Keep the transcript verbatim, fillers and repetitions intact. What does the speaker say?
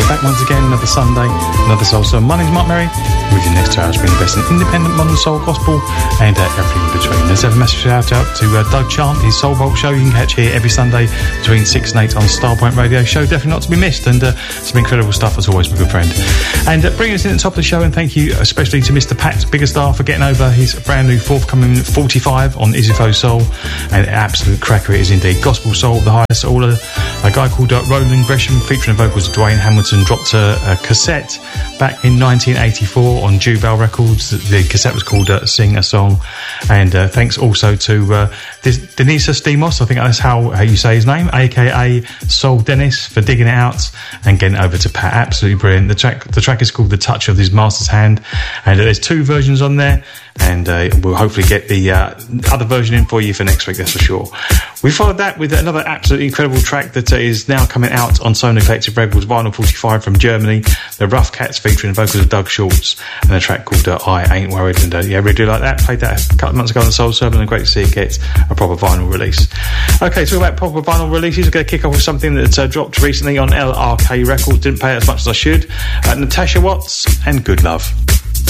back once again, another Sunday, another Soul Sermon. My name's Mark Merry, with you next two hours being the best in independent modern soul gospel and uh, everything in between. Let's have a massive shout out to uh, Doug Chant, his Soul Vault show. You can catch here every Sunday between six and eight on Starpoint Radio. Show definitely not to be missed, and uh, some incredible stuff as always, my good friend. And uh, bringing us in at the top of the show, and thank you especially to Mister Pat Biggerstar for getting over his brand new forthcoming forty-five on Isifo Soul, and an absolute cracker it is indeed. Gospel Soul, the highest order. A guy called uh, Roland Gresham, featuring the vocals of Dwayne Hamilton, dropped a, a cassette back in nineteen eighty-four on Jubal Records. The cassette was called uh, Sing a Song. And uh, thanks also to uh, Denisas Demos, I think that's how, how you say his name, aka Soul Dennis, for digging it out and getting it over to Pat. Absolutely brilliant. The track the track is called The Touch of His Master's Hand, and uh, there's two versions on there, and uh, we'll hopefully get the uh, other version in for you for next week, that's for sure. We followed that with another absolutely incredible track that uh, is now coming out on Sonar Collective Records, Vinyl forty-five from Germany, the Rough Cats, featuring vocals of Doug Schultz, and a track called uh, I Ain't Worried. And uh, yeah, really do like that. Played that a couple of months ago on the Soul Sermon, and great to see it gets a proper vinyl release. Okay, talk about proper vinyl releases. We're going to kick off with something that uh, dropped recently on L R K Records. Didn't pay it as much as I should. Uh, Natasha Watts and Good Love.